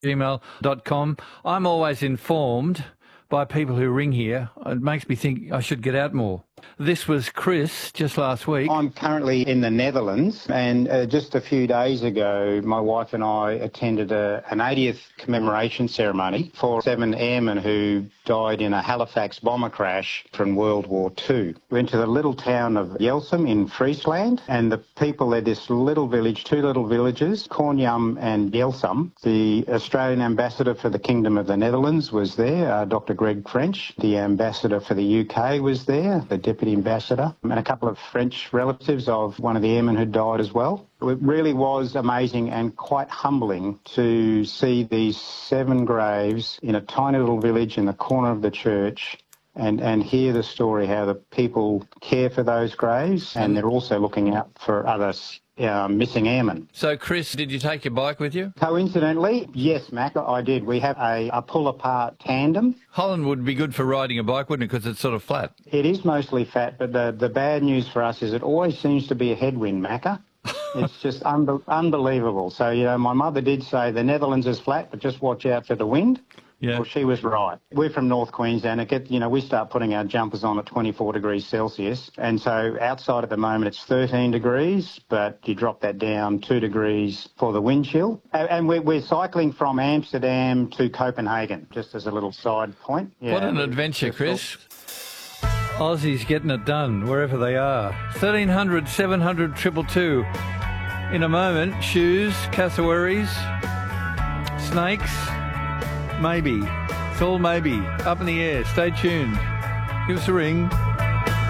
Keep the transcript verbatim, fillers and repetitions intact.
gmail dot com. I'm always informed by people who ring here. It makes me think I should get out more. This was Chris just last week. I'm currently in the Netherlands, and uh, just a few days ago my wife and I attended a, an eightieth commemoration ceremony for seven airmen who died in a Halifax bomber crash from World War Two. We went to the little town of Jelsum in Friesland, and the people led this little village, two little villages, Cornjam and Jelsum. The Australian ambassador for the Kingdom of the Netherlands was there, uh, Doctor Greg French. The ambassador for the U K was there, the deputy ambassador, and a couple of French relatives of one of the airmen who died as well. It really was amazing and quite humbling to see these seven graves in a tiny little village in the corner of the church and, and hear the story, how the people care for those graves, and they're also looking out for others. Uh, missing airmen. So, Chris, did you take your bike with you? Coincidentally, yes, Mac, I did. We have a, a pull-apart tandem. Holland would be good for riding a bike, wouldn't it, because it's sort of flat? It is mostly fat, but the, the bad news for us is it always seems to be a headwind, Macca. It's just unbe- unbelievable. So, you know, my mother did say the Netherlands is flat, but just watch out for the wind. Yeah. Well, she was right. We're from North Queensland. It gets, you know, we start putting our jumpers on at twenty-four degrees Celsius. And so outside at the moment it's thirteen degrees, but you drop that down two degrees for the wind chill. And we're, we're cycling from Amsterdam to Copenhagen, just as a little side point. Yeah, what an adventure, Chris. Aussies getting it done wherever they are. thirteen hundred, seven hundred, two two two. In a moment, shoes, cassowaries, snakes. Maybe. It's all maybe. Up in the air. Stay tuned. Give us a ring.